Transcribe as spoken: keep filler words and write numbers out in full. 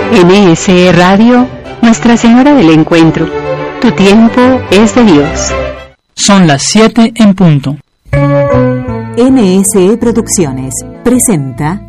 N S E Radio, Nuestra Señora del Encuentro. Tu tiempo es de Dios. Son las siete en punto. N S E Producciones presenta